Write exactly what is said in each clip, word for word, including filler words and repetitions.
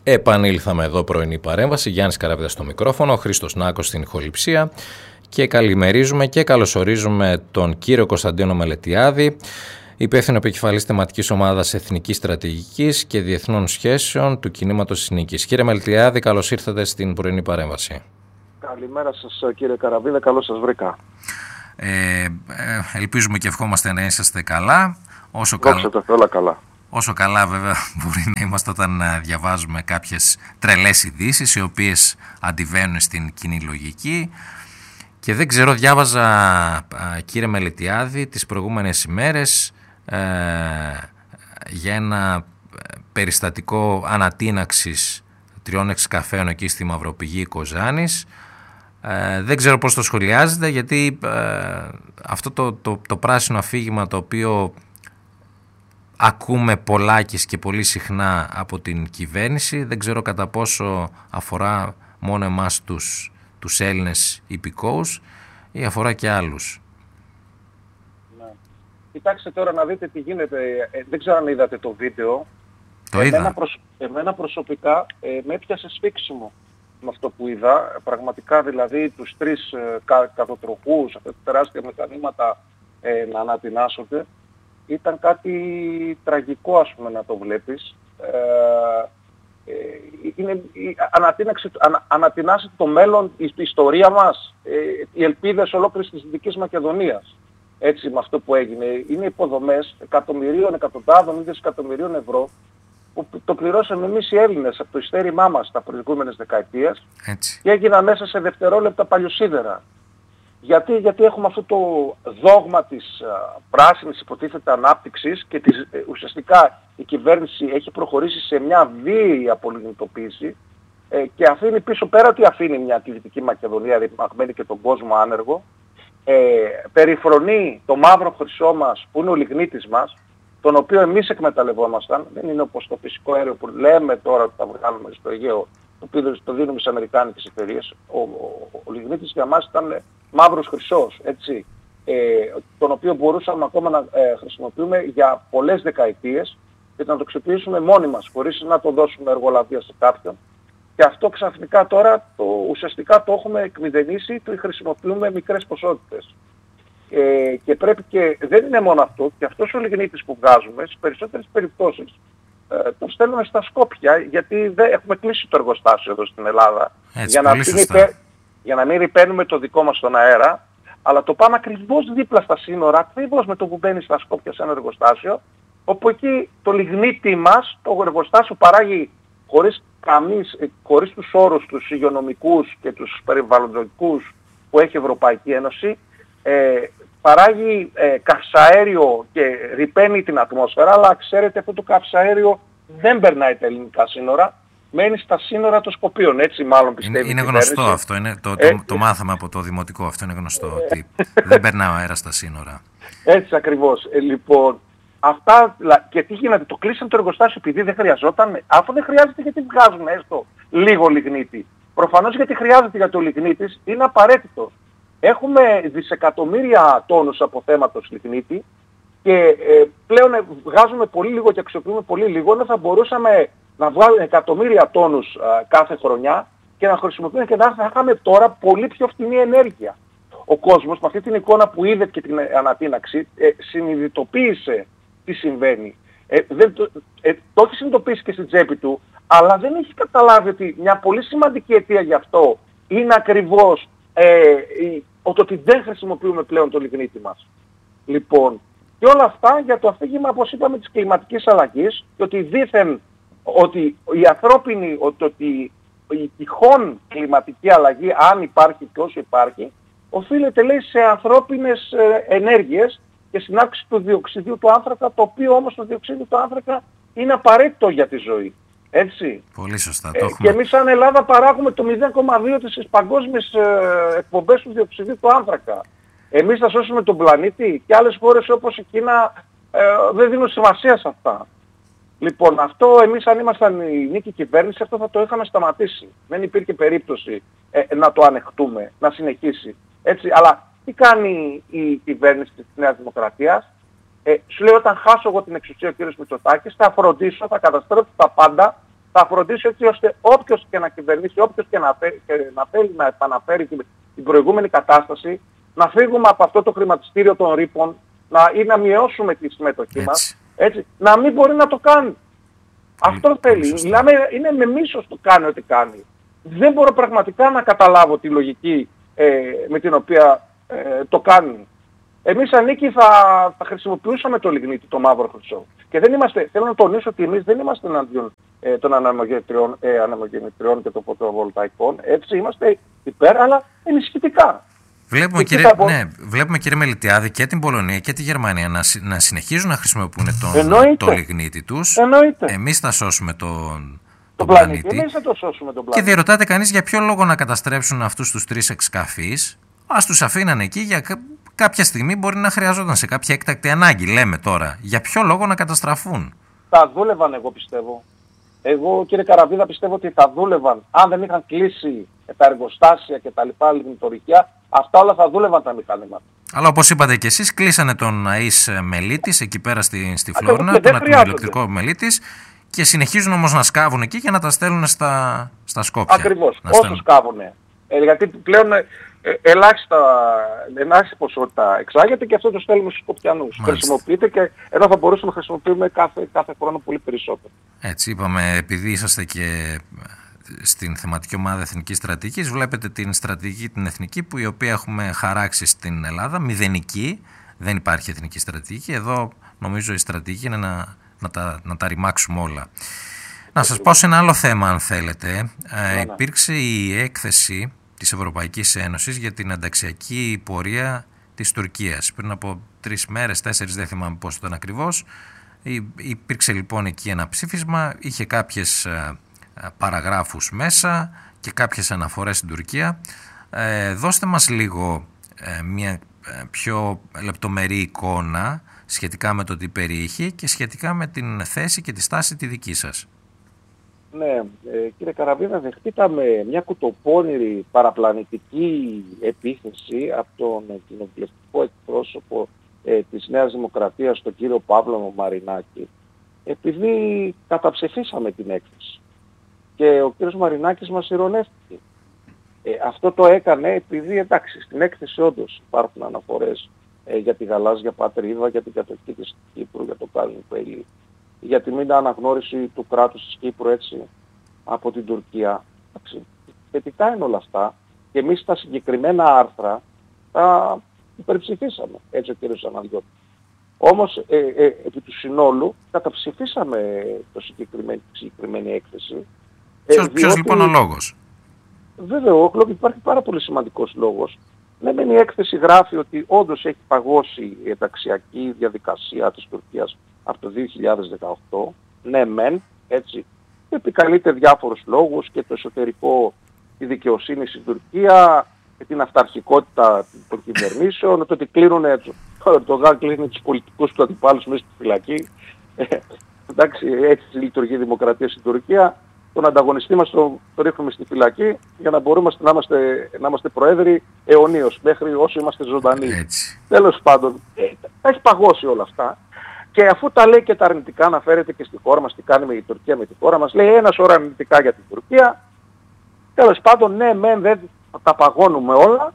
Επανήλθαμε εδώ, πρωινή παρέμβαση. Γιάννης Καραβίδας στο μικρόφωνο, Χρήστος Νάκος στην ηχοληψία και καλημερίζουμε και καλωσορίζουμε τον κύριο Κωνσταντίνο Μελετιάδη, υπεύθυνο επικεφαλής θεματικής ομάδας Εθνικής Στρατηγικής και Διεθνών Σχέσεων του Κινήματος της Νίκης. Κύριε Μελετιάδη, καλώς ήρθατε στην πρωινή παρέμβαση. Καλημέρα σας κύριε Καραβίδα, καλώς σας βρήκα. Ε, ελπίζουμε και ευχόμαστε να είσαστε καλά. Όσο καλά, όλα καλά. Όσο καλά βέβαια μπορεί να είμαστε όταν διαβάζουμε κάποιες τρελές ειδήσεις οι οποίες αντιβαίνουν στην κοινή λογική. Και δεν ξέρω, διάβαζα κύριε Μελετιάδη τις προηγούμενες ημέρες ε, για ένα περιστατικό ανατείναξης τριών εξκαφέων εκεί στη Μαυροπηγή Κοζάνης. Ε, δεν ξέρω πώς το σχολιάζετε, γιατί ε, αυτό το, το, το πράσινο αφήγημα το οποίο ακούμε πολλάκις και πολύ συχνά από την κυβέρνηση, δεν ξέρω κατά πόσο αφορά μόνο εμάς τους, τους Έλληνες υπηκόους ή αφορά και άλλους. Ναι. Κοιτάξτε τώρα να δείτε τι γίνεται. Ε, δεν ξέρω αν είδατε το βίντεο. Το είδα. Εμένα, προσ... Εμένα προσωπικά ε, με έπιασε σφίξιμο με αυτό που είδα. Πραγματικά δηλαδή τους τρεις ε, κα, καδοτροχούς, αυτά τα τεράστια μηχανήματα ε, να ανατινάσσονται. Ήταν κάτι τραγικό, ας πούμε, να το βλέπεις. Ε, ε, είναι, ανατείναξε, ανα, ανατινάσσεται το μέλλον, η, η ιστορία μας, ε, οι ελπίδες ολόκληρης της Δυτικής Μακεδονίας. Έτσι, με αυτό που έγινε. Είναι υποδομές εκατομμυρίων, εκατοντάδων ή δισεκατομμυρίων ευρώ που το πληρώσαμε εμείς οι Έλληνες από το ειστέρημά μας τα προηγούμενες δεκαετίες και έγιναν μέσα σε δευτερόλεπτα παλιοσίδερα. Γιατί, γιατί έχουμε αυτό το δόγμα της α, πράσινης υποτίθεται ανάπτυξης και της, ε, ουσιαστικά η κυβέρνηση έχει προχωρήσει σε μια βίαιη απολιγνητοποίηση ε, και αφήνει πίσω, πέρα ότι αφήνει μια τη Δυτική Μακεδονία ρημαγμένη και τον κόσμο άνεργο, ε, περιφρονεί το μαύρο χρυσό μας που είναι ο λιγνίτης μας, τον οποίο εμείς εκμεταλλευόμασταν. Δεν είναι όπως το φυσικό αέριο που λέμε τώρα ότι θα βγάλουμε στο Αιγαίο, το οποίο το δίνουμε στις αμερικάνικες εταιρείες. Ο, ο, ο, ο λιγνίτης για μας ήταν μαύρος χρυσός, έτσι, ε, τον οποίο μπορούσαμε ακόμα να ε, χρησιμοποιούμε για πολλές δεκαετίες και να το αξιοποιήσουμε μόνοι μας, χωρίς να το δώσουμε εργολαβία σε κάποιον. Και αυτό ξαφνικά τώρα το, ουσιαστικά το έχουμε εκμηδενήσει, το χρησιμοποιούμε μικρές ποσότητες. Ε, και πρέπει και δεν είναι μόνο αυτό, και αυτός ο λιγνίτης που βγάζουμε, στις περισσότερες περιπτώσεις, ε, τον στέλνουμε στα Σκόπια, γιατί δεν έχουμε κλείσει το εργοστάσιο εδώ στην Ελλάδα. Έτσι, για, να μην υπέ, για να μην ρηπαίνουμε το δικό μας στον αέρα, αλλά το πάμε ακριβώς δίπλα στα σύνορα, ακριβώς με το που μπαίνει στα Σκόπια σε ένα εργοστάσιο, όπου εκεί το λιγνίτη μας, το εργοστάσιο παράγει χωρίς, καμίς, χωρίς τους όρους τους υγειονομικούς και τους περιβαλλοντικούς που έχει η Ευρωπαϊκή Ένωση, ε, παράγει ε, καυσαέριο και ρηπαίνει την ατμόσφαιρα, αλλά ξέρετε αυτό το καυσαέριο δεν περνάει τα ελληνικά σύνορα, μένει στα σύνορα των Σκοπίων, έτσι μάλλον πιστεύει. Είναι, είναι γνωστό αυτό, είναι, το, το, το, το μάθαμε από το δημοτικό, αυτό είναι γνωστό, ε, ότι δεν περνάει ο αέρας στα σύνορα. Έτσι ακριβώς. Ε, λοιπόν, αυτά, και τι γίνεται, το κλείσαν το εργοστάσιο επειδή δεν χρειαζόταν, αφού δεν χρειάζεται γιατί βγάζουν έστω λίγο λιγνίτη. Προφανώς γιατί χρειάζεται για το λιγνίτης, είναι απαραίτητο. Έχουμε δισεκατομμύρια τόνους αποθέματος λιγνίτη και ε, πλέον βγάζουμε πολύ λίγο και αξιοποιούμε πολύ λίγο, ενώ θα μπορούσαμε να βγάλουμε εκατομμύρια τόνους α, κάθε χρονιά και να χρησιμοποιούμε και να είχαμε τώρα πολύ πιο φτηνή ενέργεια. Ο κόσμος με αυτή την εικόνα που είδε και την ανατείναξη ε, συνειδητοποίησε τι συμβαίνει. Ε, δεν, το, ε, το έχει συνειδητοποιήσει και στην τσέπη του, αλλά δεν έχει καταλάβει ότι μια πολύ σημαντική αιτία γι' αυτό είναι ακριβώς ε, ότι δεν χρησιμοποιούμε πλέον το λιγνίτη μας. Λοιπόν, και όλα αυτά για το αφήγημα, όπως είπαμε, της κλιματικής αλλαγής και ότι δήθεν ότι η ανθρώπινη, ότι, ότι η τυχόν κλιματική αλλαγή, αν υπάρχει και όσο υπάρχει, οφείλεται, λέει, σε ανθρώπινες ε, ενέργειες και στην αύξηση του διοξιδίου του άνθρακα, το οποίο όμως το διοξίδιο του άνθρακα είναι απαραίτητο για τη ζωή. Έτσι. Πολύ σωστά. Ε, το και εμείς σαν Ελλάδα παράγουμε το μηδέν κόμμα δύο στις παγκόσμιες ε, εκπομπές του διοξιδίου του άνθρακα. Εμείς θα σώσουμε τον πλανήτη και άλλες χώρες όπως η Κίνα ε, δεν δίνουν σημασία σε αυτά. Λοιπόν, αυτό εμείς αν ήμασταν η νίκη κυβέρνηση, αυτό θα το είχαμε σταματήσει. Δεν υπήρχε περίπτωση ε, να το ανεχτούμε, να συνεχίσει. Έτσι, αλλά τι κάνει η κυβέρνηση της Νέας Δημοκρατίας? Ε, σου λέει όταν χάσω εγώ την εξουσία ο κύριος Μητσοτάκης, θα φροντίσω, θα καταστρέψω τα πάντα Θα φροντίσω έτσι ώστε όποιος και να κυβερνήσει, όποιος και να, και να θέλει να επαναφέρει την, την προηγούμενη κατάσταση, να φύγουμε από αυτό το χρηματιστήριο των ρήπων να, ή να μειώσουμε τη συμμετοχή μας, έτσι, να μην μπορεί να το κάνει. Αυτό θέλει. Μιλάμε, είναι με μίσος το κάνει ό,τι κάνει. Δεν μπορώ πραγματικά να καταλάβω τη λογική ε, με την οποία ε, το κάνει. Εμείς ανήκει θα, θα χρησιμοποιούσαμε το λιγνίτη, το μαύρο χρυσό. Και δεν είμαστε, θέλω να τονίσω ότι εμείς δεν είμαστε εναντίον ε, των ανεμογεννητριών, ε, ανεμογεννητριών και των φωτοβολταϊκών. Έτσι είμαστε υπέρ, αλλά ενισχυτικά. Βλέπουμε κύριε, θα... ναι, βλέπουμε κύριε Μελιτιάδη και την Πολωνία και τη Γερμανία να, να συνεχίζουν να χρησιμοποιούν τον, το λιγνίτη τους. Εμείς θα σώσουμε τον, τον πλανήτη. πλανήτη. Εμείς θα το σώσουμε τον πλανήτη. Και διερωτάται κανείς για ποιο λόγο να καταστρέψουν αυτούς τους τρεις εξκαφείς. Ας τους αφήνανε εκεί για κάποια στιγμή, μπορεί να χρειαζόταν σε κάποια έκτακτη ανάγκη, λέμε τώρα. Για ποιο λόγο να καταστραφούν. Θα δούλευαν, εγώ πιστεύω. Εγώ, κύριε Καραβίδα, πιστεύω ότι θα δούλευαν. Αν δεν είχαν κλείσει τα εργοστάσια και τα λοιπά λιγνητορυχεία, αυτά όλα θα δούλευαν τα μηχανήματα. Αλλά όπως είπατε και εσείς, κλείσανε τον ΑΙΣ Μελίτης εκεί πέρα στη, στη Φλόρινα, τον ατομοηλεκτρικό Μελίτης, και συνεχίζουν όμως να σκάβουν εκεί και να τα στέλνουν στα, στα Σκόπια. Ακριβώς, όσο σκάβουνε. Ε, γιατί πλέον ε, ε, ελάχιστα, ελάχιστη ποσότητα εξάγεται και αυτό το στέλνουμε στους Σκοπιανούς. Χρησιμοποιείται, και ενώ θα μπορούσαμε να χρησιμοποιούμε κάθε, κάθε χρόνο πολύ περισσότερο. Έτσι είπαμε, επειδή είσαστε και στην θεματική ομάδα εθνικής στρατηγικής, βλέπετε την στρατηγική την εθνική που η οποία έχουμε χαράξει στην Ελλάδα, μηδενική, δεν υπάρχει εθνική στρατηγική. Εδώ νομίζω η στρατηγική είναι να, να, τα, να τα ρημάξουμε όλα. Να σας πω σε ένα άλλο θέμα, αν θέλετε. Ε, υπήρξε η έκθεση της Ευρωπαϊκής Ένωσης για την ενταξιακή πορεία της Τουρκίας. Πριν από τρεις μέρες, τέσσερις, δεν θυμάμαι πώς ήταν ακριβώς. Υπήρξε λοιπόν εκεί ένα ψήφισμα, είχε κάποιες παραγράφους μέσα και κάποιες αναφορές στην Τουρκία. Ε, δώστε μας λίγο ε, μια πιο λεπτομερή εικόνα σχετικά με το τι περιείχε και σχετικά με την θέση και τη στάση τη δική σας. Ναι, ε, κύριε Καραβίδα, δεχτήκαμε μια κουτοπώνηρη παραπλανητική επίθεση από τον κοινοβουλευτικό εκπρόσωπο ε, της Νέας Δημοκρατίας, τον κύριο Παύλο Μαρινάκη, επειδή καταψηφίσαμε την έκθεση. Και ο κύριος Μαρινάκης μας ειρωνεύτηκε. Ε, αυτό το έκανε επειδή, εντάξει, στην έκθεση όντως υπάρχουν αναφορές ε, για τη γαλάζια πατρίδα, για την κατοχή της Κύπρου, για το Κάλιν Πέλη, για τη μην αναγνώριση του κράτους της Κύπρου, έτσι, από την Τουρκία. Εντάξει, θετικά είναι όλα αυτά και εμείς στα συγκεκριμένα άρθρα τα υπερψηφίσαμε, έτσι ο κύριος Αναλιώτης. Όμως ε, ε, επί του συνόλου καταψηφίσαμε το συγκεκριμένη, τη συγκεκριμένη έκθεση. Ποιος, ε, ποιος λοιπόν ο λόγος? Βέβαια, υπάρχει πάρα πολύ σημαντικός λόγος. Ναι, μεν η έκθεση γράφει ότι όντως έχει παγώσει η ενταξιακή διαδικασία της Τουρκίας από το δύο χιλιάδες δεκαοκτώ. Ναι, μεν, έτσι. Επικαλείται διάφορους λόγους και το εσωτερικό, τη δικαιοσύνη στην Τουρκία, και την αυταρχικότητα των κυβερνήσεων, το ότι κλείνουν, το ΓΑ κλείνει τους πολιτικούς του αντιπάλους μέσα στη φυλακή. Ε, εντάξει, έτσι λειτουργεί η δημοκρατία στην Τουρκία. Τον ανταγωνιστή μας τον το ρίχνουμε στη φυλακή για να μπορούμε να είμαστε, να είμαστε προέδροι αιωνίως, μέχρι όσο είμαστε ζωντανοί. Έτσι. Τέλος πάντων, ε, τα έχει παγώσει όλα αυτά. Και αφού τα λέει και τα αρνητικά, αναφέρεται και στη χώρα μας, τι κάνει με η Τουρκία με τη χώρα μας, λέει ένα σωρό αρνητικά για την Τουρκία. Τέλος πάντων, ναι, μεν δεν τα παγώνουμε όλα,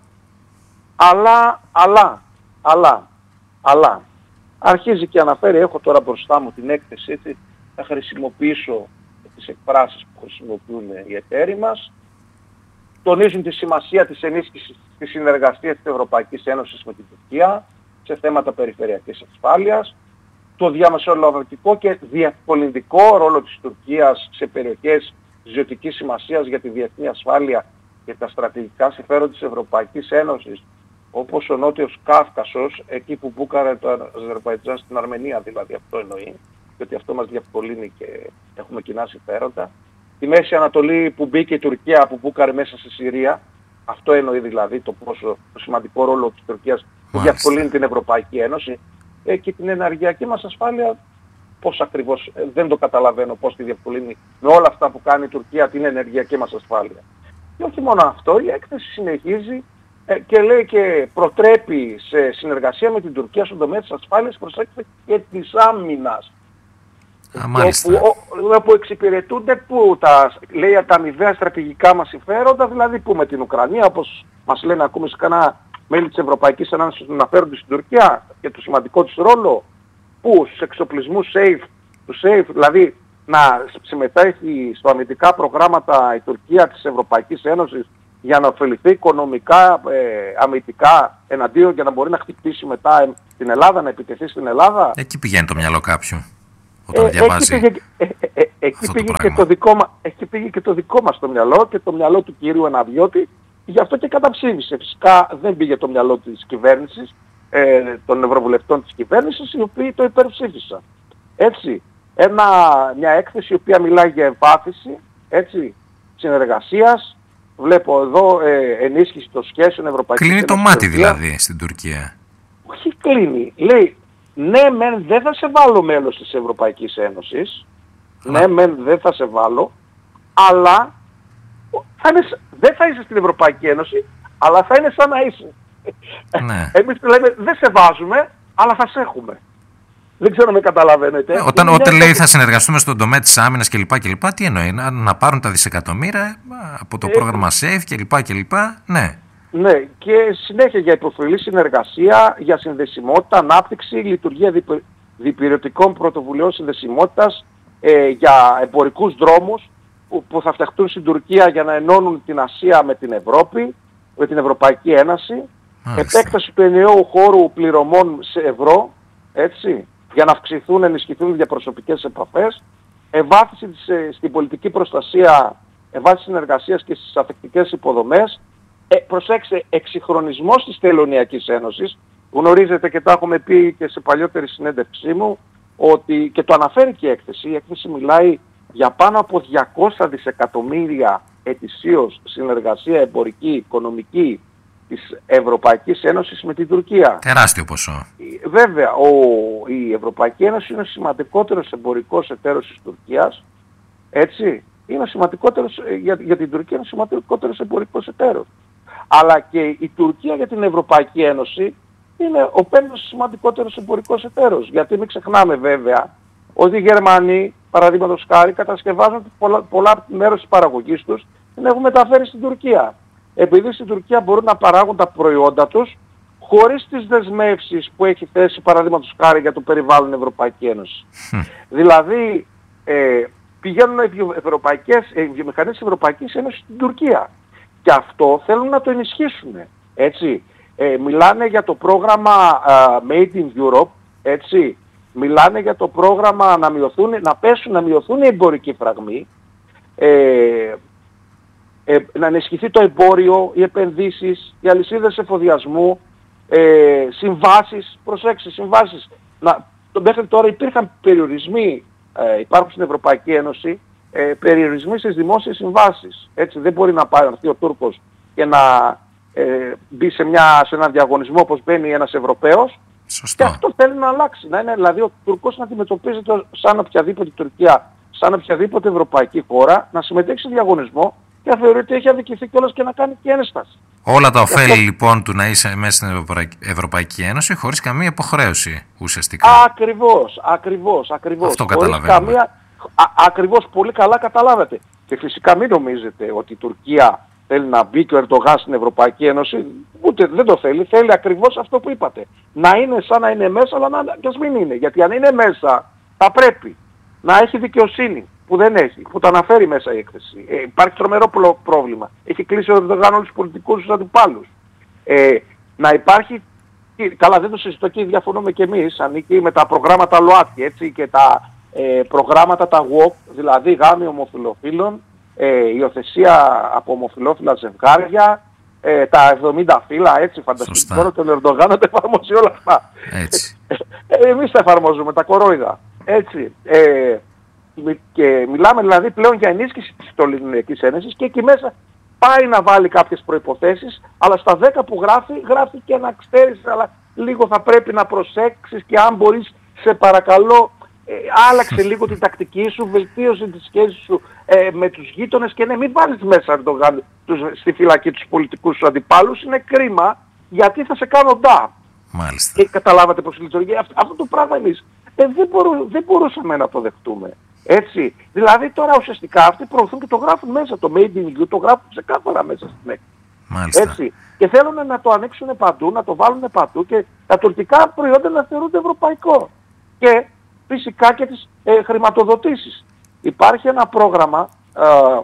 αλλά, αλλά, αλλά, αλλά, αρχίζει και αναφέρει, έχω τώρα μπροστά μου την έκθεση, έτσι, θα χρησιμοποιήσω τις εκφράσεις που χρησιμοποιούν οι εταίροι μας, τονίζουν τη σημασία της ενίσχυσης της συνεργασίας της Ευρωπαϊκής Ένωσης με την Τουρκία σε θέματα περιφερειακής ασφάλειας, το διαμεσολαβητικό και διευκολυντικό ρόλο της Τουρκίας σε περιοχές ζωτικής σημασίας για τη διεθνή ασφάλεια και τα στρατηγικά συμφέροντα της Ευρωπαϊκής Ένωσης, όπως ο Νότιος Κάφκασος, εκεί που μπούκαρε το Αζερβαϊτζάν στην Αρμενία, δηλαδή αυτό εννοεί, γιατί αυτό μας διευκολύνει και έχουμε κοινά συμφέροντα. Τη Μέση Ανατολή που μπήκε η Τουρκία, που μπούκαρε μέσα στη Συρία, αυτό εννοεί δηλαδή το πόσο το σημαντικό ρόλο της Τουρκίας που διευκολύνει την Ευρωπαϊκή Ένωση. Ε, και την ενεργειακή μας ασφάλεια, πώς ακριβώς, ε, δεν το καταλαβαίνω πώς τη διευκολύνει με όλα αυτά που κάνει η Τουρκία την ενεργειακή μας ασφάλεια. Και όχι μόνο αυτό, η έκθεση συνεχίζει ε, και λέει και προτρέπει σε συνεργασία με την Τουρκία στον τομέα της ασφάλειας, προσέξτε, και της άμυνας. Α, μάλιστα. Όπου, όπου εξυπηρετούνται που τα, λέει, τα αμοιβαία στρατηγικά μας συμφέροντα, δηλαδή που με την Ουκρανία, όπως μας λένε ακούμε σε κανένα μέλη της Ευρωπαϊκής Ένωσης να φέρονται στην Τουρκία και το σημαντικό της ρόλο, που στους εξοπλισμούς safe, του safe, δηλαδή να συμμετέχει στο αμυντικά προγράμματα η Τουρκία της Ευρωπαϊκής Ένωσης για να ωφεληθεί οικονομικά, ε, αμυντικά εναντίον, για να μπορεί να χτυπήσει μετά ε, την Ελλάδα, να επιτεθεί στην Ελλάδα. Εκεί πηγαίνει το μυαλό κάποιου όταν ε, διαβάζει εκεί πήγε, ε, ε, ε, εκεί πήγε το και το δικό μας, εκεί πήγε και το δικό μας το μυαλό και το μυαλό του κυρίου Αναβιώτη, γι' αυτό και καταψήφισε. Φυσικά δεν πήγε το μυαλό της κυβέρνησης, ε, των ευρωβουλευτών της κυβέρνησης, οι οποίοι το υπερψήφισαν. Έτσι, ένα, μια έκθεση η οποία μιλάει για εμφάθηση, έτσι, συνεργασίας. Βλέπω εδώ ε, ενίσχυση των σχέσεων Ευρωπαϊκής Ένωσης. Κλείνει το μάτι δηλαδή στην Τουρκία. Όχι κλείνει. Λέει, ναι μεν δεν θα σε βάλω μέλος της Ευρωπαϊκής Ένωσης, ναι, ναι μεν δεν θα σε βάλω, αλλά θα είναι, δεν θα είσαι στην Ευρωπαϊκή Ένωση, αλλά θα είναι σαν να είσαι. Ναι. Εμείς λέμε δεν σε βάζουμε, αλλά θα σε έχουμε. Δεν ξέρω με καταλαβαίνετε. Ε, όταν όταν λέει θα συνεργαστούμε στον τομέα της άμυνας κλπ. κλπ. Τι εννοεί, να, να πάρουν τα δισεκατομμύρια από το ε, πρόγραμμα SAFE κλπ. κλπ. Ναι. Ναι, και συνέχεια για υποφελή συνεργασία, για συνδεσιμότητα, ανάπτυξη, λειτουργία διπυ, διπυρωτικών πρωτοβουλειών συνδεσιμότητας, ε, για εμπορικούς δρόμους που, που θα φτιαχτούν στην Τουρκία για να ενώνουν την Ασία με την Ευρώπη, με την Ευρωπαϊκή Ένωση, Μάλιστα. Επέκταση του ενιαίου χώρου πληρωμών σε ευρώ, έτσι, για να αυξηθούν, ενισχυθούν διαπροσωπικές επαφές, ευάθυνση της, ε, στην πολιτική προστασία, ευάθυνση συνεργασίας και στις αφεκτικές υποδομές. Ε, προσέξτε, εξυγχρονισμός της Τελωνειακής Ένωσης. Γνωρίζετε και το έχουμε πει και σε παλιότερη συνέντευξή μου, ότι, και το αναφέρει και η έκθεση, η έκθεση μιλάει για πάνω από διακόσια δισεκατομμύρια ετησίως συνεργασία εμπορική, οικονομική της Ευρωπαϊκής Ένωσης με την Τουρκία. Τεράστιο ποσό. Βέβαια, ο, η Ευρωπαϊκή Ένωση είναι ο σημαντικότερος εμπορικός εταίρος της Τουρκίας, έτσι. Είναι ο σημαντικότερος, για, για την Τουρκία είναι ο σημαντικότερος εμπορικός εταίρος. Αλλά και η Τουρκία για την Ευρωπαϊκή Ένωση είναι ο πέμπτος σημαντικότερος εμπορικός εταίρος. Γιατί μην ξεχνάμε βέβαια ότι οι Γερμανοί, παραδείγματος χάρη, κατασκευάζουν πολλά, πολλά μέρος της παραγωγής τους και έχουν μεταφέρει στην Τουρκία. Επειδή στην Τουρκία μπορούν να παράγουν τα προϊόντα τους χωρίς τις δεσμεύσεις που έχει θέσει, παραδείγματος χάρη, για το περιβάλλον Ευρωπαϊκή Ένωση. Δηλαδή, ε, πηγαίνουν οι ευρωπαϊκές, οι βιομηχανίες της Ευρωπαϊκής Ένωσης στην Τουρκία. Και αυτό θέλουν να το ενισχύσουν. Έτσι. Ε, μιλάνε για το πρόγραμμα uh, Made in Europe, έτσι. Μιλάνε για το πρόγραμμα να μειωθούν, να πέσουν, να μειωθούν οι εμπορικοί φραγμοί, ε, ε, να ενισχυθεί το εμπόριο, οι επενδύσεις, οι αλυσίδες εφοδιασμού, ε, συμβάσεις, προσέξτε, συμβάσεις. Να, το, μέχρι τώρα υπήρχαν περιορισμοί, ε, υπάρχουν στην Ευρωπαϊκή Ένωση, ε, περιορισμοί στις δημόσιες συμβάσεις. Έτσι, δεν μπορεί να πάρει ο Τούρκος και να ε, μπει σε, μια, σε έναν διαγωνισμό όπως μπαίνει ένας Ευρωπαίος. Σωστό. Και αυτό θέλει να αλλάξει. Να είναι δηλαδή ο Τουρκός να αντιμετωπίζεται σαν οποιαδήποτε Τουρκία, σαν οποιαδήποτε ευρωπαϊκή χώρα, να συμμετέχει σε διαγωνισμό και να θεωρεί ότι έχει αδικηθεί κιόλας και να κάνει και ένσταση. Όλα τα ωφέλη αυτό... λοιπόν του να είσαι μέσα στην Ευρωπαϊκή, Ευρωπαϊκή Ένωση χωρίς καμία υποχρέωση ουσιαστικά. Ακριβώς, ακριβώς, ακριβώς. Αυτό καταλαβαίνουμε. Καμία... Α, ακριβώς, πολύ καλά καταλάβατε. Και φυσικά μην νομίζετε ότι η Τουρκία θέλει να μπει και ο Ερντογάν στην Ευρωπαϊκή Ένωση. Ούτε δεν το θέλει. Θέλει ακριβώς αυτό που είπατε. Να είναι σαν να είναι μέσα, αλλά να και ας μην είναι. Γιατί αν είναι μέσα, θα πρέπει να έχει δικαιοσύνη που δεν έχει, που το αναφέρει μέσα η έκθεση. Ε, υπάρχει τρομερό πρόβλημα. Έχει κλείσει ο Ερντογάν όλους τους πολιτικούς τους αντιπάλους. Ε, να υπάρχει, καλά δεν το συζητώ και διαφωνούμε και εμείς, ανήκει με τα προγράμματα ΛΟΑΤΚΙ, έτσι, και τα ε, προγράμματα τα γουόκ, δηλαδή γάμοι ομοφυλοφίλων, ε, υιοθεσία από ομοφυλόφιλα ζευγάρια, ε, τα εβδομήντα φύλλα, έτσι, φανταστείτε τώρα τον Ερντογάν να τα εφαρμόσει όλα αυτά. Έτσι. Ε, εμείς τα εφαρμόζουμε, τα κορόιδα. Έτσι. Ε, και μιλάμε δηλαδή πλέον για ενίσχυση της Τελωνειακής Ένωσης και εκεί μέσα πάει να βάλει κάποιες προϋποθέσεις, αλλά στα δέκα που γράφει, γράφει και να ξέρεις, αλλά λίγο θα πρέπει να προσέξεις και αν μπορείς, σε παρακαλώ, ε, άλλαξε λίγο την τακτική σου, βελτίωσε τη σχέση σου ε, με τους γείτονες και ναι, μην βάλεις μέσα Ερντογάν στη φυλακή τους πολιτικούς σου αντιπάλους, είναι κρίμα γιατί θα σε κάνω ντά. Μάλιστα. Και καταλάβατε πώς λειτουργεί αυτό, αυτό το πράγμα εμείς. Ε, δεν, μπορού, δεν μπορούσαμε να το δεχτούμε. Έτσι. Δηλαδή τώρα ουσιαστικά αυτοί προωθούν και το γράφουν μέσα. Το Made in You το γράφουν ξεκάθαρα μέσα στην έκθεση. Έτσι. Και θέλουν να το ανοίξουν παντού, να το βάλουν παντού και τα τουρκικά προϊόντα να θεωρούνται ευρωπαϊκό. Και φυσικά και τις ε, χρηματοδοτήσεις. Υπάρχει ένα πρόγραμμα ε,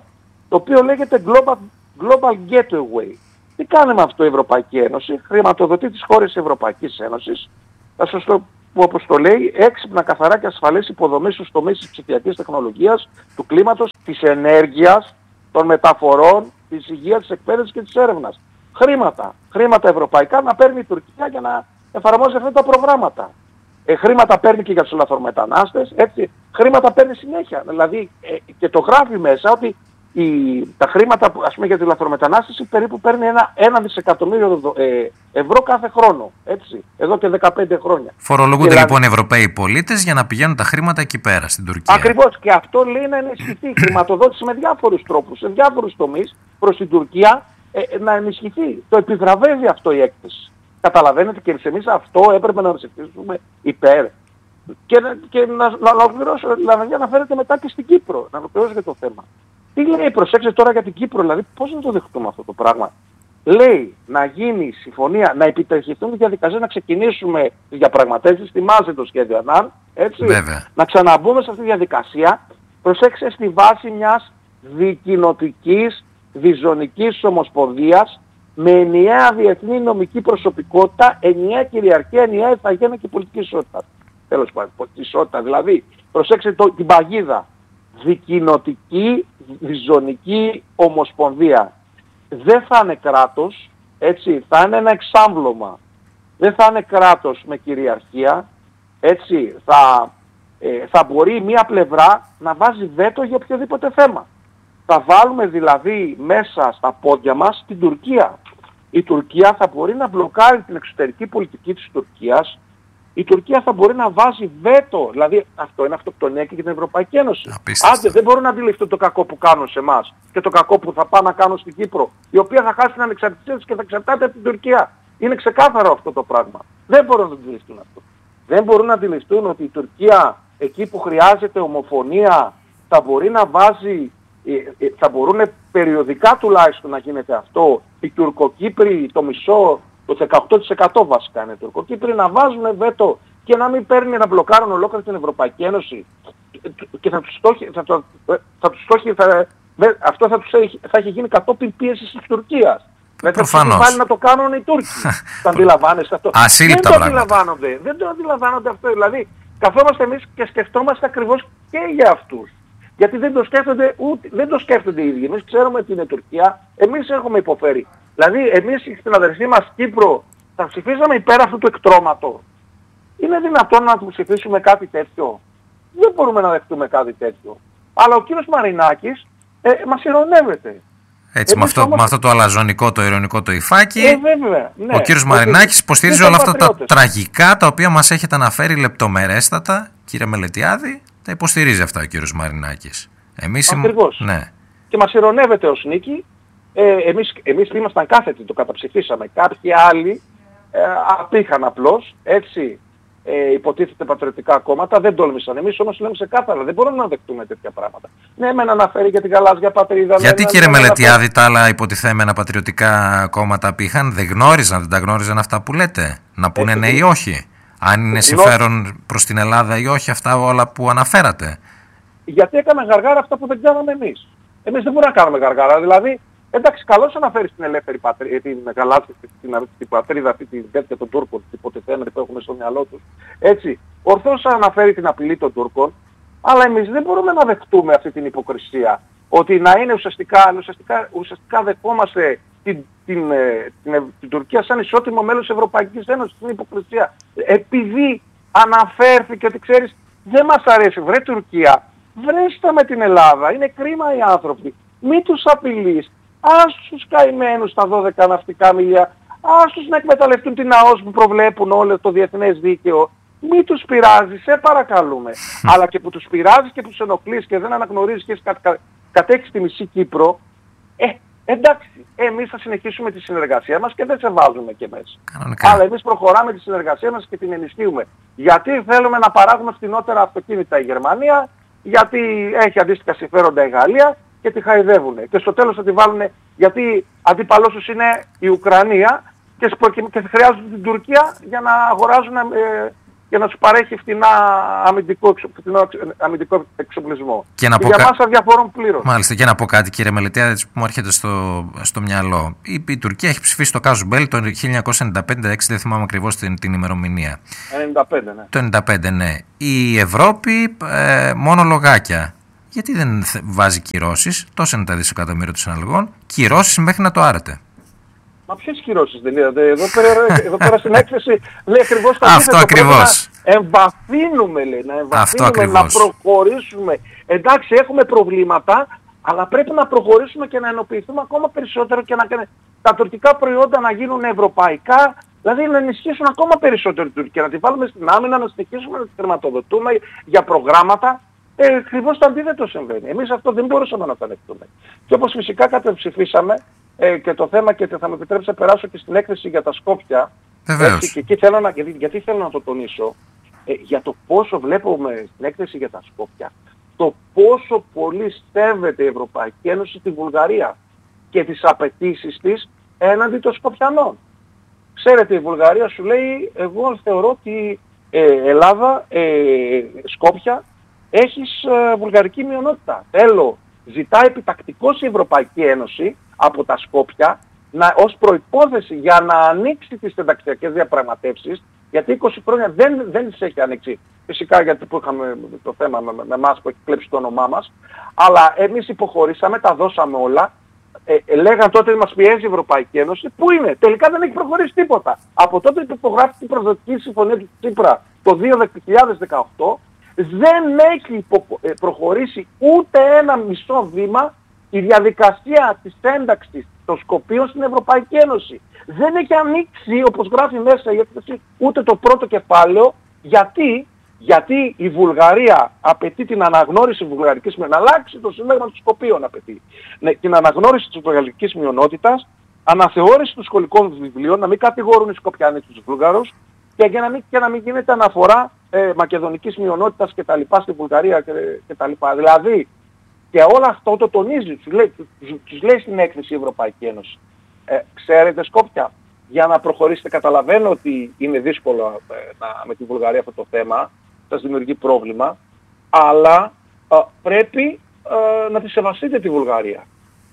το οποίο λέγεται Global, Global Gateway. Τι κάνει με αυτό η Ευρωπαϊκή Ένωση? Χρηματοδοτεί τις χώρες της Ευρωπαϊκής Ένωσης, θα σας το, που όπως το λέει, έξυπνα, καθαρά και ασφαλές υποδομές στους τομείς της ψηφιακής τεχνολογίας, του κλίματος, της ενέργειας, των μεταφορών, της υγείας, της εκπαίδευσης και της έρευνας. Χρήματα, χρήματα ευρωπαϊκά να παίρνει η Τουρκία για να εφαρμόζει αυτά τα προγράμματα. Ε, χρήματα παίρνει και για τους λαθρομετανάστες, έτσι, χρήματα παίρνει συνέχεια. Δηλαδή, ε, και το γράφει μέσα ότι η, τα χρήματα που, ας πούμε, για τη λαθρομετανάστευση περίπου παίρνει ένα, ένα δισεκατομμύριο ε, ευρώ κάθε χρόνο, έτσι, εδώ και δεκαπέντε χρόνια. Φορολογούνται δηλαδή, λοιπόν οι Ευρωπαίοι πολίτες για να πηγαίνουν τα χρήματα εκεί πέρα, στην Τουρκία. Ακριβώς, και αυτό λέει να ενισχυθεί η χρηματοδότηση με διάφορους τρόπους, σε διάφορους τομείς προς την Τουρκία, ε, να ενισχυθεί. Το επιβραβεύει αυτό η έκθεση. Καταλαβαίνετε, και εμείς αυτό έπρεπε να ψηφίσουμε υπέρ. Και, και να, να, να ολοκληρώσω, δηλαδή να αναφέρεται μετά και στην Κύπρο, να ολοκληρώσω και το θέμα. Τι λέει, προσέξτε τώρα για την Κύπρο, δηλαδή πώς να το δεχτούμε αυτό το πράγμα? Λέει να γίνει συμφωνία, να επιταχυνθούν οι διαδικασίες, να ξεκινήσουμε τις διαπραγματεύσεις, θυμάστε το σχέδιο ΑΝΑΝ, έτσι, Βέβαια. να ξαναμπούμε σε αυτή τη διαδικασία, προσέξτε, στη βάση μιας δικοινοτικής, διζωνικής ομοσπονδίας, με ενιαία διεθνή νομική προσωπικότητα, ενιαία κυριαρχία, ενιαία ηθαγένεια και πολιτική ισότητα. Τέλος πάντων, πολιτική ισότητα, δηλαδή, προσέξτε το, την παγίδα. Δικοινοτική, διζωνική ομοσπονδία. Δεν θα είναι κράτος, έτσι, θα είναι ένα εξάμβλωμα. Δεν θα είναι κράτος με κυριαρχία, έτσι, θα, ε, θα μπορεί μία πλευρά να βάζει βέτο για οποιοδήποτε θέμα. Θα βάλουμε δηλαδή μέσα στα πόδια μας την Τουρκία. Η Τουρκία θα μπορεί να μπλοκάρει την εξωτερική πολιτική της Τουρκίας. Η Τουρκία θα μπορεί να βάζει βέτο, δηλαδή αυτό είναι αυτοκτονία και για την Ευρωπαϊκή Ένωση. Άντε, δεν μπορούν να αντιληφθούν το κακό που κάνουν σε εμάς και το κακό που θα πάνε να κάνουν στην Κύπρο, η οποία θα χάσει την ανεξαρτησία της και θα εξαρτάται από την Τουρκία. Είναι ξεκάθαρο αυτό το πράγμα. Δεν μπορούν να αντιληφθούν αυτό. Δεν μπορούν να αντιληφθούν ότι η Τουρκία εκεί που χρειάζεται ομοφωνία θα μπορεί να βάζει, θα μπορούν περιοδικά τουλάχιστον να γίνεται αυτό. Οι Τουρκοκύπροι, το μισό, το δεκαοκτώ τοις εκατό βασικά είναι Τουρκοκύπροι, να βάζουν βέτο και να μην παίρνει να μπλοκάρουν ολόκληρη την Ευρωπαϊκή Ένωση. Και θα τους στόχει, θα το, θα τους στόχει, θα, αυτό θα, τους έχει, θα έχει γίνει κατόπιν πίεσης της Τουρκίας. Προφανώς. Πάλι να το κάνουν οι Τούρκοι. Το αντιλαμβάνεστε αυτό? Ασύλληπτα δεν το πράγματα. αντιλαμβάνονται. Δεν το αντιλαμβάνονται αυτό. Δηλαδή, καθόμαστε εμείς και σκεφτόμαστε ακριβώς και για αυτούς. Γιατί δεν το σκέφτονται, ούτε, δεν το σκέφτονται οι ίδιοι. Εμείς ξέρουμε την Τουρκία, εμείς έχουμε υποφέρει. Δηλαδή, εμείς στην αδερφή μας Κύπρο θα ψηφίσαμε υπέρ αυτού του εκτρώματος. Είναι δυνατόν να ψηφίσουμε κάτι τέτοιο? Δεν μπορούμε να δεχτούμε κάτι τέτοιο. Αλλά ο κύριος Μαρινάκης ε, μας ειρωνεύεται. Έτσι, με αυτό, όμως... με αυτό το αλαζονικό, το ειρωνικό το υφάκι, ε, βέβαια, ναι. ο κύριος Μαρινάκης υποστηρίζει όλα αυτά τα τραγικά τα οποία μας έχετε αναφέρει λεπτομερέστατα, κύριε Μελετιάδη, τα υποστηρίζει αυτά ο κύριος Μαρινάκης. Εμείς Ακριβώς. Ημ... Ναι. Και μας ειρωνεύεται ως νίκη. Ε, εμείς, εμείς ήμασταν κάθετοι, το καταψηφίσαμε. Κάποιοι άλλοι ε, απήχαν απλώς, έτσι, ε, υποτίθεται πατριωτικά κόμματα, δεν τόλμησαν. Εμείς όμως λέμε ξεκάθαρα, δεν μπορούμε να δεχτούμε τέτοια πράγματα. Ναι, με να αναφέρει για την γαλάζια πατρίδα. Γιατί με, κύριε με, Μελετιάδη τα άλλα υποτιθέμενα πατριωτικά κόμματα απήχαν, δεν γνώριζαν, δεν τα γνώριζαν αυτά που λέτε? Να πούνε ναι ή όχι? Αν είναι συμφέρον προς την Ελλάδα ή όχι αυτά όλα που αναφέρατε? Γιατί έκαμε γαργάρα αυτά που δεν κάναμε εμείς. Εμείς δεν μπορούμε να κάνουμε γαργάρα. Δηλαδή, εντάξει, καλώς αναφέρεις την ελεύθερη πατρίδα, την γαλάζια, την, την πατρίδα αυτή, την τέτοια των Τούρκων, την υποτιθέμενη που έχουμε στο μυαλό τους. Έτσι, ορθώς αναφέρει την απειλή των Τούρκων, αλλά εμείς δεν μπορούμε να δεχτούμε αυτή την υποκρισία. Ότι να είναι ουσιαστικά, ουσιαστικά, ουσιαστικά δεχόμαστε την, την, την, την, την Τουρκία σαν ισότιμο μέλος της Ευρωπαϊκής Ένωσης, την υποκρισία. Επειδή αναφέρθηκε ότι ξέρεις, δεν μας αρέσει, βρε Τουρκία, βρέστα με την Ελλάδα, είναι κρίμα οι άνθρωποι, μη τους απειλείς, ας τους καημένους τα δώδεκα ναυτικά μίλια, ας τους να εκμεταλλευτούν την ΑΟΣ που προβλέπουν όλο το διεθνές δίκαιο, μη τους πειράζει, σε παρακαλούμε. Αλλά και που τους πειράζει και που τους ενοχλείς και δεν αναγνωρίζεις και κα, κα, κατέχεις τη μισή Κύπρο, ε, εντάξει, εμείς θα συνεχίσουμε τη συνεργασία μας και δεν σε βάζουμε και μέσα. Κανονικά. Αλλά εμείς προχωράμε τη συνεργασία μας και την ενισχύουμε. Γιατί θέλουμε να παράγουμε φθηνότερα αυτοκίνητα η Γερμανία, γιατί έχει αντίστοιχα συμφέροντα η Γαλλία και τη χαϊδεύουν. Και στο τέλος θα τη βάλουν, γιατί αντίπαλός τους είναι η Ουκρανία και, και χρειάζονται την Τουρκία για να αγοράζουν, ε, για να τους παρέχει φτηνά αμυντικό, φτηνό αμυντικό εξοπλισμό. Και, να και πω για κα... μας αδιαφορούν πλήρως. Μάλιστα, και να πω κάτι, κύριε Μελετιάδη, που μου έρχεται στο, στο μυαλό. Η, η Τουρκία έχει ψηφίσει το Κάζου Μπέλ το χίλια εννιακόσια ενενήντα πέντε, έξι, δεν θυμάμαι ακριβώς την, την ημερομηνία. ενενήντα πέντε, ναι. Το ενενήντα πέντε, ναι. Η Ευρώπη ε, μόνο λογάκια. Γιατί δεν βάζει κυρώσεις, τόσο είναι τα δισεκατομμύρια των συναλλαγών, κυρώσεις μέχρι να το άρετε. Μα ποιες κυρώσεις δεν είδατε, εδώ πέρα, εδώ πέρα στην έκθεση λέει ακριβώς το αυτό ακριβώς. Να εμβαθύνουμε, λέει, να εμβαθύνουμε, να προχωρήσουμε. Εντάξει, έχουμε προβλήματα, αλλά πρέπει να προχωρήσουμε και να ενοποιηθούμε ακόμα περισσότερο και να τα τουρκικά προϊόντα να γίνουν ευρωπαϊκά, δηλαδή να ενισχύσουν ακόμα περισσότερο την Τουρκία, να τη βάλουμε στην άμυνα, να συνεχίσουμε να τη χρηματοδοτούμε για προγράμματα. Ε, ακριβώς το αντίθετο συμβαίνει. Εμείς αυτό δεν μπορούσαμε να το ανεχτούμε. Και όπως φυσικά καταψηφίσαμε ε, και το θέμα, και θα με επιτρέψει να περάσω και στην έκθεση για τα Σκόπια. Βεβαίως. Και εκεί θέλω να, γιατί, γιατί θέλω να το τονίσω, ε, για το πόσο βλέπουμε στην έκθεση για τα Σκόπια, το πόσο πολύ στέβεται η Ευρωπαϊκή Ένωση στη Βουλγαρία και τις απαιτήσεις της έναντι των Σκοπιανών. Ξέρετε, η Βουλγαρία σου λέει, εγώ θεωρώ ότι ε, Ελλάδα, ε, Σκόπια, έχεις ε, βουλγαρική μειονότητα. Θέλω, ζητάει επιτακτικώς η Ευρωπαϊκή Ένωση από τα Σκόπια να, ως προϋπόθεση για να ανοίξει τις ενταξιακές διαπραγματεύσεις, γιατί είκοσι χρόνια δεν, δεν τις έχει ανοίξει. Φυσικά γιατί που είχαμε το θέμα με, με, με εμάς που έχει κλέψει το όνομά μας, αλλά εμείς υποχωρήσαμε, τα δώσαμε όλα. Ε, ε, λέγαν τότε ότι μας πιέζει η Ευρωπαϊκή Ένωση. Πού είναι? Τελικά δεν έχει προχωρήσει τίποτα. Από τότε που υπογράφηκε η προσδοτική συμφωνία του Τσίπρα το δύο χιλιάδες δεκαοκτώ, δεν έχει προχωρήσει ούτε ένα μισό βήμα η διαδικασία της ένταξης των Σκοπίων στην Ευρωπαϊκή Ένωση. Δεν έχει ανοίξει, όπως γράφει μέσα η έκθεση, ούτε το πρώτο κεφάλαιο. Γιατί? Γιατί η Βουλγαρία απαιτεί την αναγνώριση βουλγαρικής μειονότητας, να αλλάξει το σύνταγμα των Σκοπίων απαιτεί. Ναι, την αναγνώριση της βουλγαρικής μειονότητας, αναθεώρηση των σχολικών βιβλίων, να μην κατηγορούν οι Σκοπιανοί τους Βούλγαρους, και για να μην, και να μην γίνεται αναφορά ε, μακεδονικής μειονότητας και τα λοιπά στη Βουλγαρία και, και τα λοιπά. Δηλαδή, και όλο αυτό το τονίζει, τους λέει, τους, τους λέει στην έκθεση η Ευρωπαϊκή Ένωση. Ε, ξέρετε Σκόπια, για να προχωρήσετε, καταλαβαίνω ότι είναι δύσκολο ε, να, με τη Βουλγαρία αυτό το θέμα, σας δημιουργεί πρόβλημα, αλλά ε, πρέπει ε, να τη σεβαστείτε τη Βουλγαρία.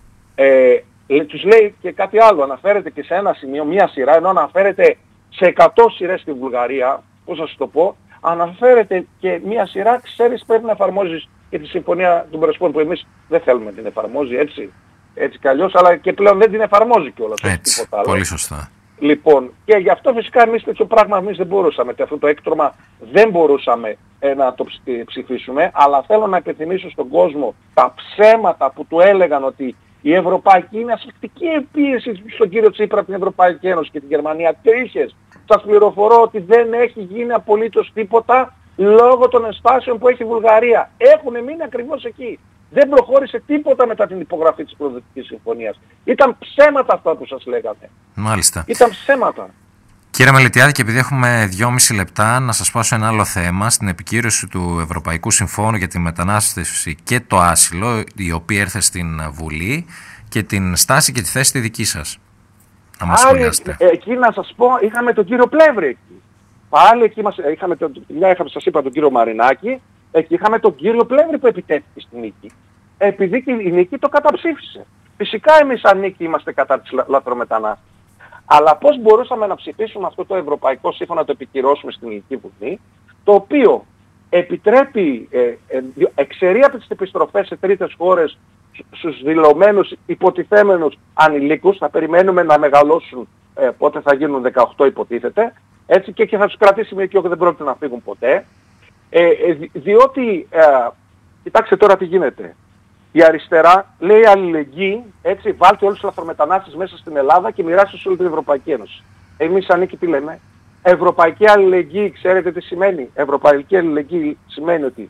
Ε, τους λέει και κάτι άλλο, αναφέρεται και σε ένα σημείο, μία σειρά, ενώ αναφέρεται σε εκατό σειρές στη Βουλγαρία, πώς θα σας το πω, αναφέρεται και μία σειρά, ξέρεις, πρέπει να εφαρμόζεις και τη Συμφωνία των Πρεσπών, που εμείς δεν θέλουμε να την εφαρμόζει έτσι, έτσι κι αλλιώς, αλλά και πλέον δεν την εφαρμόζει κιόλας. Έτσι, τίποτα άλλο. Πολύ σωστά. Λοιπόν, και γι' αυτό φυσικά εμείς τέτοιο πράγμα εμείς δεν μπορούσαμε, και αυτό το έκτρωμα δεν μπορούσαμε ε, να το ψηφίσουμε, αλλά θέλω να υπενθυμίσω στον κόσμο τα ψέματα που του έλεγαν ότι η Ευρωπαϊκή είναι ασφικτική πίεση στον κύριο Τσίπρα από την Ευρωπαϊκή Ένωση και την Γερμανία. Τρίχες. Σας πληροφορώ ότι δεν έχει γίνει απολύτως τίποτα λόγω των ενστάσεων που έχει η Βουλγαρία. Έχουν μείνει ακριβώς εκεί. Δεν προχώρησε τίποτα μετά την υπογραφή της Προσδοτικής Συμφωνίας. Ήταν ψέματα αυτά που σας λέγανε. Μάλιστα. Ήταν ψέματα. Κύριε Μελετιάδη, και επειδή έχουμε δυόμιση λεπτά, να σας πάω σε ένα άλλο θέμα, στην επικύρωση του Ευρωπαϊκού Συμφώνου για τη μετανάστευση και το άσυλο, η οποία έρθε στην Βουλή, και την στάση και τη θέση τη δική σας. Να μας σχολιάσετε. Εκεί να σας πω, είχαμε τον κύριο Πλεύρη εκεί. Πάλι εκεί μας, είχαμε, τον, μια είχαμε, σας είπα, τον κύριο Μαρινάκη, εκεί είχαμε τον κύριο Πλεύρη που επιτέθηκε στη νίκη. Επειδή και η νίκη το καταψήφισε. Φυσικά εμείς σαν νίκη είμαστε κατά της λαθρομετανάστευσης. Αλλά πώς μπορούσαμε να ψηφίσουμε αυτό το Ευρωπαϊκό Σύμφωνο, να το επικυρώσουμε στην Ελληνική Βουλή, το οποίο επιτρέπει, ε, ε, εξαιρεί από τις επιστροφές σε τρίτες χώρες στους δηλωμένους υποτιθέμενους ανηλίκους, θα περιμένουμε να μεγαλώσουν, ε, πότε θα γίνουν δεκαοκτώ υποτίθεται, έτσι, και, και θα τους κρατήσει μια και δεν πρόκειται να φύγουν ποτέ, ε, ε, διότι, ε, κοιτάξτε τώρα τι γίνεται. Η αριστερά λέει αλληλεγγύη, έτσι, βάλτε όλους τους λαθρομετανάστες μέσα στην Ελλάδα και μοιράστε σε όλη την Ευρωπαϊκή Ένωση. Εμείς σαν νίκη τι λέμε? Ευρωπαϊκή αλληλεγγύη, ξέρετε τι σημαίνει? Ευρωπαϊκή αλληλεγγύη σημαίνει ότι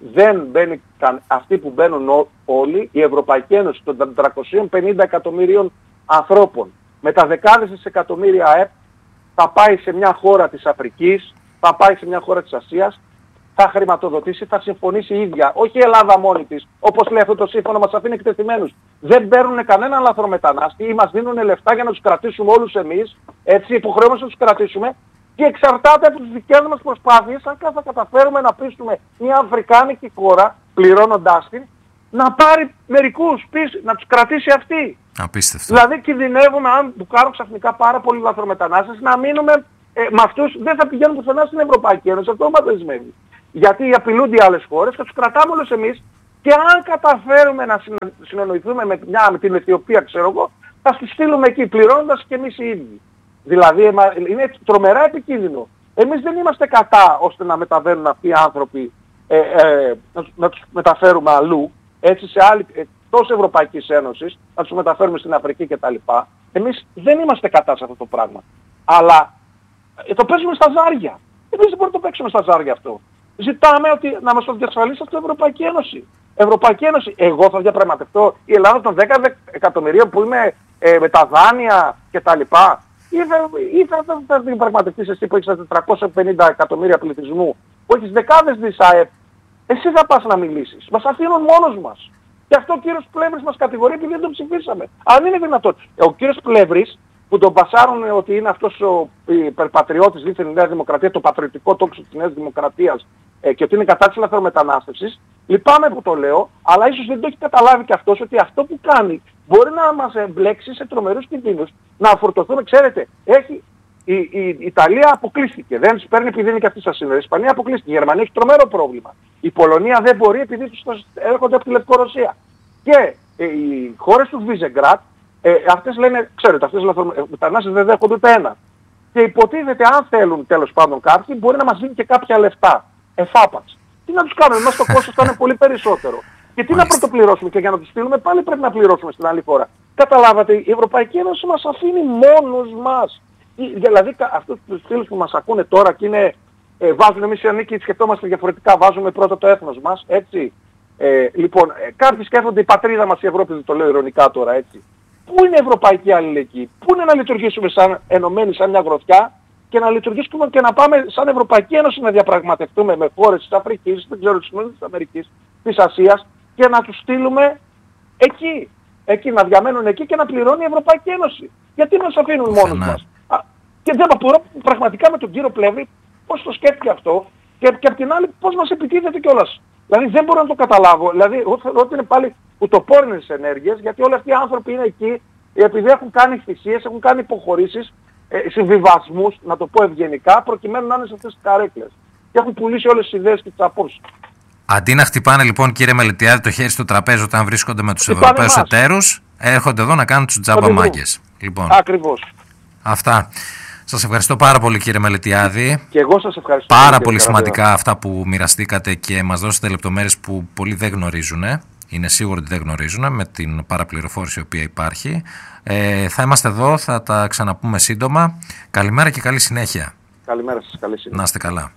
δεν μπαίνει καν, αυτοί που μπαίνουν ό, όλοι, η Ευρωπαϊκή Ένωση των τετρακοσίων πενήντα εκατομμυρίων ανθρώπων με τα δεκάδες δισεκατομμύρια ΑΕΠ θα πάει σε μια χώρα της Αφρικής, θα πάει σε μια χώρα της Ασίας, θα χρηματοδοτήσει, θα συμφωνήσει η ίδια. Όχι η Ελλάδα μόνη της, όπως λέει αυτό το σύμφωνο, μας αφήνει εκτεθειμένους. Δεν παίρνουν κανέναν λαθρομετανάστη ή μας δίνουν λεφτά για να τους κρατήσουμε όλους εμείς, έτσι υποχρεώμαστε να τους κρατήσουμε, και εξαρτάται από τις δικές μας προσπάθειες αν θα καταφέρουμε να πείσουμε μια αφρικάνικη χώρα, πληρώνοντάς την, να πάρει μερικούς πίσω, να τους κρατήσει αυτή. Απίστευτο. Δηλαδή κινδυνεύουμε, αν του κάνουν ξαφνικά πάρα πολλοί λαθρομετανάστες, να μείνουμε ε, με αυτούς, δεν θα πηγαίνουν πουθενά στην Ευρωπαϊκή Ένωση. Αυτό μας δεσμεύει. Γιατί απειλούνται οι άλλες χώρες και τους κρατάμε όλους εμείς, και αν καταφέρουμε να συνεννοηθούμε με, μια, με την Αιθιοπία, ξέρω εγώ, θα τους στείλουμε εκεί, πληρώνοντας και εμείς οι ίδιοι. Δηλαδή είναι τρομερά επικίνδυνο. Εμείς δεν είμαστε κατά ώστε να μεταβαίνουν αυτοί οι άνθρωποι, ε, ε, να, να τους μεταφέρουμε αλλού, έτσι σε άλλη, εκτός Ευρωπαϊκής Ένωσης, να τους μεταφέρουμε στην Αφρική κτλ. Εμείς δεν είμαστε κατά σε αυτό το πράγμα. Αλλά ε, το παίζουμε στα ζάρια. Εμείς δεν μπορούμε να το παίξουμε στα ζάρια αυτό. Ζητάμε ότι να μας το διασφαλίσει αυτό η Ευρωπαϊκή Ένωση. Ευρωπαϊκή Ένωση, εγώ θα διαπραγματευτώ η Ελλάδα των δέκα εκατομμυρίων που είμαι ε, με τα δάνεια κτλ. Ή θα, ή θα, θα, θα την πραγματευτείς εσύ που έχεις τετρακόσια πενήντα εκατομμύρια πληθυσμού, που έχεις δεκάδες δις ΑΕΠ, εσύ θα πας να μιλήσεις. Μας αφήνουν μόνος μας. Και αυτό ο κύριος Πλεύρης μας κατηγορεί επειδή δεν τον ψηφίσαμε. Αν είναι δυνατόν. Ο κύριος Πλεύρης που τον πασάρουν ότι είναι αυτός ο υπερπατριώτης δίθεν η Νέα Δημοκρατία, το πατριωτικό τόξο της Νέας Δημοκρατίας ε, και ότι είναι κατά της λαθρομετανάστευσης, λυπάμαι που το λέω, αλλά ίσως δεν το έχει καταλάβει και αυτός ότι αυτό που κάνει μπορεί να μας εμπλέξει σε τρομερούς κινδύνους, να φορτωθούμε. Ξέρετε, έχει, η, η, η Ιταλία αποκλείστηκε, δεν τους παίρνει επειδή είναι και αυτή στα σύνορα. Η Ισπανία αποκλείστηκε, η Γερμανία έχει τρομερό πρόβλημα. Η Πολωνία δεν μπορεί επειδή τους έρχονται από τη Λευκορωσία. Και ε, οι χώρες του Βίζεγκρατ, ε, αυτές λένε, ξέρετε, αυτές οι λαθρομετανάστες δεν δέχονται ούτε ένα. Και υποτίθεται αν θέλουν τέλος πάντων κάποιοι, μπορεί να μας δίνει και κάποια λεφτά. Εφάπαξ. Τι να τους κάνουμε, εμάς το κόστος θα είναι πολύ περισσότερο. Και τι να πρωτοπληρώσουμε, και για να τους στείλουμε πάλι πρέπει να πληρώσουμε στην άλλη χώρα. Καταλάβατε, η Ευρωπαϊκή Ένωση μας αφήνει μόνος μας. Δηλαδή αυτούς τους φίλους που μας ακούνε τώρα και είναι, ε, βάζουν εμείς οι ανήκοι, σκεφτόμαστε διαφορετικά, βάζουμε πρώτα το έθνος μας, έτσι. Ε, λοιπόν, ε, κάποιοι σκέφτονται η πατρίδα μας η Ευρώπη, δεν το λέω ειρωνικά τώρα, έτσι. Πού είναι η ευρωπαϊκή αλληλεγγύη, πού είναι να λειτουργήσουμε σαν ενωμένοι, σαν μια γροθιά, και να λειτουργήσουμε και να πάμε σαν Ευρωπαϊκή Ένωση να διαπραγματευτούμε με χώρες της Αφρικής, δεν ξέρω, της Αμερικής, της Ασίας, και να τους στείλουμε εκεί. Εκεί, να διαμένουν εκεί και να πληρώνει η Ευρωπαϊκή Ένωση. Γιατί μας αφήνουν μόνος μας. Α, και δεν απορώ πραγματικά με τον κύριο Πλεύρη πώς το σκέφτηκε αυτό, και, και απ' την άλλη πώς μας επιτίθεται κιόλας. Δηλαδή δεν μπορώ να το καταλάβω. Δηλαδή εγώ θεωρώ ότι είναι πάλι ουτοπόρνες ενέργειες, γιατί όλοι αυτοί οι άνθρωποι είναι εκεί επειδή έχουν κάνει θυσίες, έχουν κάνει υποχωρήσεις, ε, συμβιβασμούς, να το πω ευγενικά, προκειμένου να είναι σε αυτές τις καρέκλες. Και έχουν πουλήσει όλες τις ιδέες και τις απόψεις. Αντί να χτυπάνε λοιπόν, κύριε Μελετιάδη, το χέρι στο τραπέζι όταν βρίσκονται με τους Ευρωπαίους εταίρους, έρχονται εδώ να κάνουν τους τζαμπαμάγκες. Λοιπόν, ακριβώς. Αυτά. Σας ευχαριστώ πάρα πολύ, κύριε Μελετιάδη. Και εγώ σας ευχαριστώ. Πάρα πολύ σημαντικά αυτά που μοιραστήκατε και μας δώσετε λεπτομέρειες που πολλοί δεν γνωρίζουν. Είναι σίγουρο ότι δεν γνωρίζουν με την παραπληροφόρηση η οποία υπάρχει. Ε, θα είμαστε εδώ, θα τα ξαναπούμε σύντομα. Καλημέρα και καλή συνέχεια. Καλημέρα σας, καλή συνέχεια. Να είστε καλά.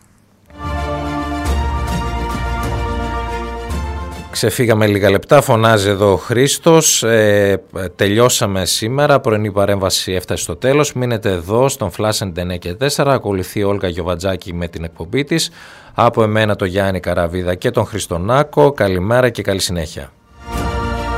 Ξεφύγαμε λίγα λεπτά, φωνάζει εδώ ο Χρήστος. Ε, τελειώσαμε σήμερα, πρωινή παρέμβαση έφτασε στο τέλος. Μείνετε εδώ στον Flash ενενήντα εννέα και τέσσερα, ακολουθεί η Όλγα Γιοβατζάκη με την εκπομπή της. Από εμένα το Γιάννη Καραβίδα και τον Χριστονάκο, καλημέρα και καλή συνέχεια.